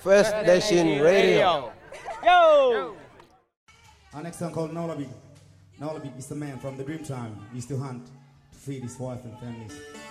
First Nation Radio. Yo! Our next song called Nolabik. Nolabik is the man from the Dreamtime. He used to hunt to feed his wife and families.